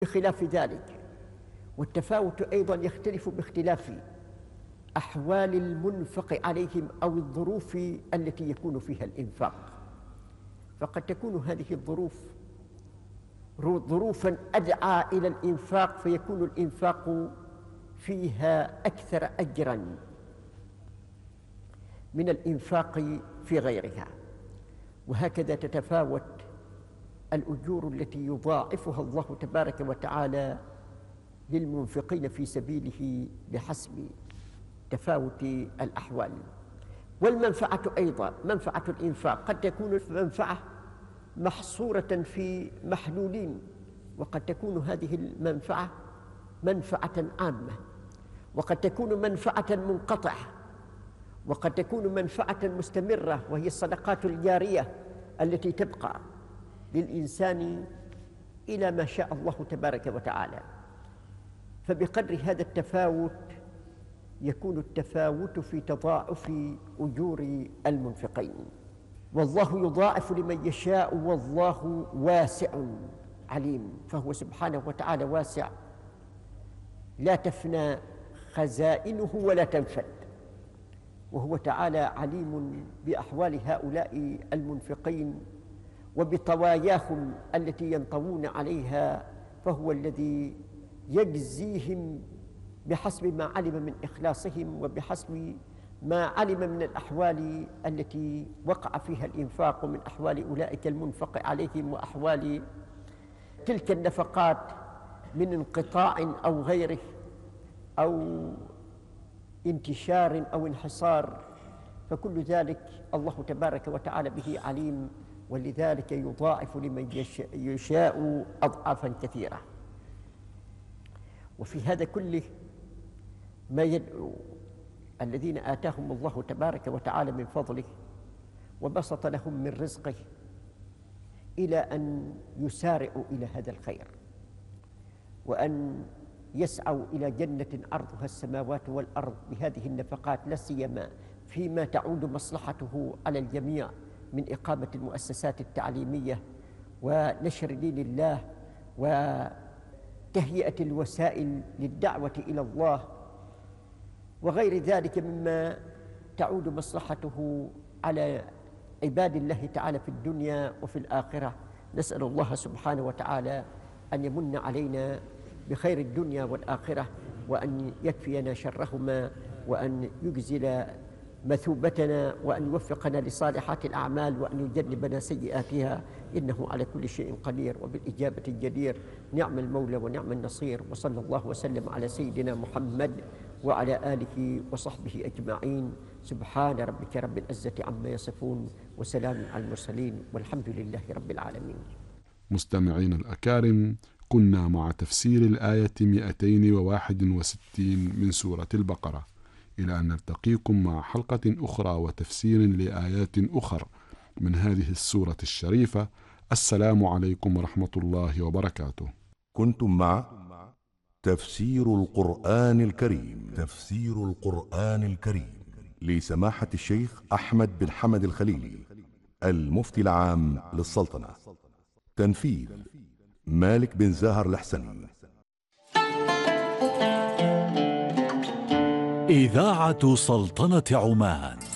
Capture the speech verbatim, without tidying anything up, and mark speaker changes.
Speaker 1: بخلاف ذلك. والتفاوت أيضا يختلف باختلاف أحوال المنفق عليهم أو الظروف التي يكون فيها الإنفاق. فقد تكون هذه الظروف ظروفا أدعى إلى الإنفاق، فيكون الإنفاق فيها أكثر أجرا من الإنفاق في غيرها. وهكذا تتفاوت الأجور التي يضاعفها الله تبارك وتعالى للمنفقين في سبيله بحسب تفاوت الأحوال. والمنفعة أيضا، منفعة الإنفاق قد تكون منفعة محصورة في محلولين، وقد تكون هذه المنفعة منفعة عامة، وقد تكون منفعة منقطعة، وقد تكون منفعة مستمرة، وهي الصدقات الجارية التي تبقى للإنسان إلى ما شاء الله تبارك وتعالى. فبقدر هذا التفاوت يكون التفاوت في تضاعف أجور المنفقين. والله يضاعف لمن يشاء والله واسع عليم. فهو سبحانه وتعالى واسع لا تفنى خزائنه ولا تنفد، وهو تعالى عليم بأحوال هؤلاء المنفقين وبطواياهم التي ينطوون عليها، فهو الذي يجزيهم بحسب ما علم من إخلاصهم وبحسب ما علم من الأحوال التي وقع فيها الإنفاق، من أحوال أولئك المنفق عليهم وأحوال تلك النفقات من انقطاع أو غيره أو انتشار أو انحصار. فكل ذلك الله تبارك وتعالى به عليم، ولذلك يضاعف لمن يشاء أضعافا كثيرة. وفي هذا كله ما يدعو الذين آتاهم الله تبارك وتعالى من فضله وبسط لهم من رزقه إلى أن يسارعوا إلى هذا الخير، وأن يسعوا إلى جنة عرضها السماوات والأرض بهذه النفقات، لا سيما فيما تعود مصلحته على الجميع من إقامة المؤسسات التعليمية ونشر دين الله وتهيئة الوسائل للدعوة إلى الله وغير ذلك مما تعود مصلحته على عباد الله تعالى في الدنيا وفي الآخرة. نسأل الله سبحانه وتعالى أن يمن علينا بخير الدنيا والآخرة، وأن يكفينا شرهما، وأن يجزل مثوبتنا، وأن يوفقنا لصالحات الأعمال، وأن يجنبنا سيئاتها، إنه على كل شيء قدير وبالإجابة الجدير. نعم المولى ونعم النصير، وصلى الله وسلم على سيدنا محمد وعلى آله وصحبه أجمعين. سبحان ربك رب العزة عما يصفون، وسلام على المرسلين، والحمد لله رب العالمين.
Speaker 2: مستمعين الأكارم، كنا مع تفسير الآية مئتين وواحد وستين من سورة البقرة، إلى أن نلتقيكم مع حلقة أخرى وتفسير لآيات أخر من هذه السورة الشريفة. السلام عليكم ورحمة الله وبركاته.
Speaker 3: كنتم مع تفسير القرآن الكريم تفسير القرآن الكريم لسماحة الشيخ أحمد بن حمد الخليلي، المفتي العام للسلطنة. تنفيذ مالك بن زاهر الحسني.
Speaker 4: إذاعة سلطنة عمان.